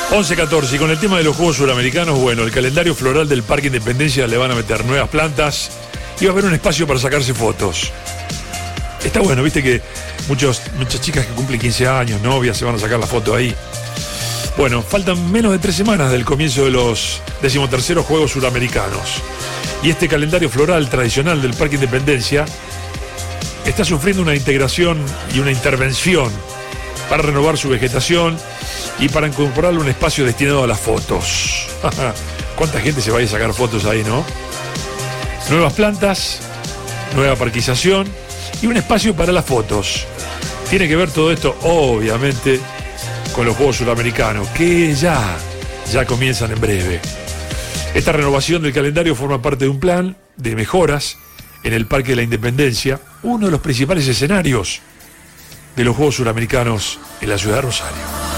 11:14, y con el tema de los Juegos Suramericanos, bueno, el calendario floral del Parque Independencia le van a meter nuevas plantas y va a haber un espacio para sacarse fotos. Está bueno, viste que muchas chicas que cumplen 15 años, novias, se van a sacar la foto ahí. Bueno, faltan menos de 3 semanas del comienzo de los 13º Juegos Suramericanos. Y este calendario floral tradicional del Parque Independencia está sufriendo una integración y una intervención para renovar su vegetación y para incorporarle un espacio destinado a las fotos. ¿Cuánta gente se va a ir a sacar fotos ahí, no? Nuevas plantas, nueva parquización y un espacio para las fotos. Tiene que ver todo esto, obviamente, con los Juegos Suramericanos, que ya comienzan en breve. Esta renovación del calendario forma parte de un plan de mejoras en el Parque de la Independencia, uno de los principales escenarios de los Juegos Suramericanos en la ciudad de Rosario.